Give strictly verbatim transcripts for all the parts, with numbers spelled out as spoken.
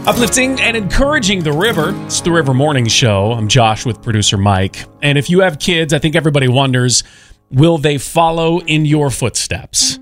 Uplifting and encouraging the river. It's the River Morning Show. I'm Josh with producer Mike. And if you have kids, I think everybody wonders, will they follow in your footsteps?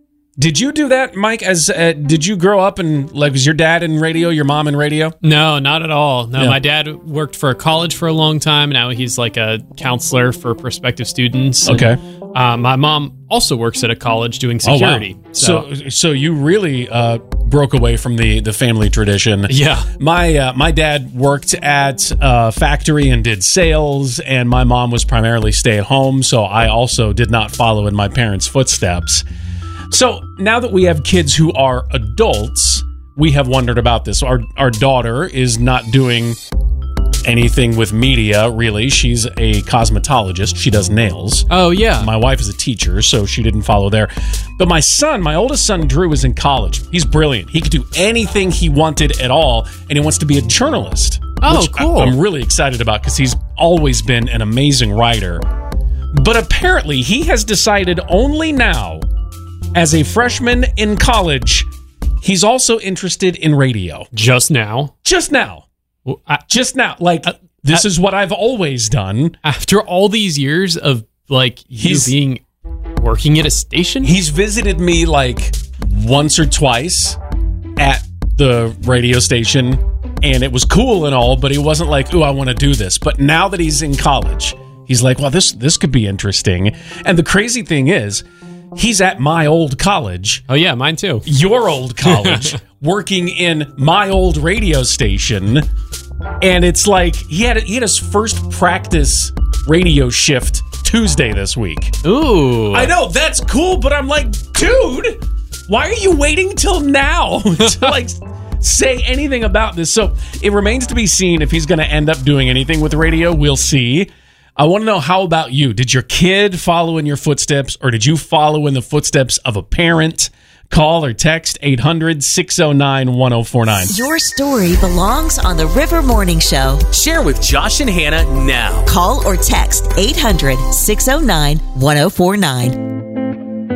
Did you do that, Mike? As uh, did you grow up and like was your dad in radio, your mom in radio? No, not at all. No, Yeah. My dad worked for a college for a long time. Now he's like a counselor for prospective students. And, Okay. uh, my mom also works at a college doing Oh, wow. security. So, so you really uh, broke away from the, the family tradition. yeah. My uh, my dad worked at a factory and did sales, and my mom was primarily stay at home. So I also did not follow in my parents' footsteps. So now that we have kids who are adults, we have wondered about this. Our our daughter is not doing anything with media, really. She's a cosmetologist. She does nails. Oh, yeah. My wife is a teacher, so she didn't follow there. But my son, my oldest son, Drew, is in college. He's brilliant. He could do anything he wanted at all, and he wants to be a journalist. Oh, which cool. I, I'm really excited about because he's always been an amazing writer. But apparently, he has decided only now, as a freshman in college, he's also interested in radio. Just now. Just now. Well, I- Just now. Like, Uh, this uh, is what I've always done. After all these years of like you He's- being working at a station? He's visited me like once or twice at the radio station, and it was cool and all, but he wasn't like, ooh, I want to do this. But now that he's in college, he's like, well, this this could be interesting. And the crazy thing is, he's at my old college, Oh, yeah, mine too. your old college, working in my old radio station. And it's like he had he had his first practice radio shift Tuesday this week. Ooh. I know, that's cool, but I'm like, dude, why are you waiting till now to like say anything about this? So it remains to be seen if he's going to end up doing anything with radio. We'll see. I want to know, how about you? Did your kid follow in your footsteps, or did you follow in the footsteps of a parent? Call or text eight hundred, six oh nine, one oh four nine. Your story belongs on the River Morning Show. Share with Josh and Hannah now. Call or text eight hundred, six oh nine, one oh four nine.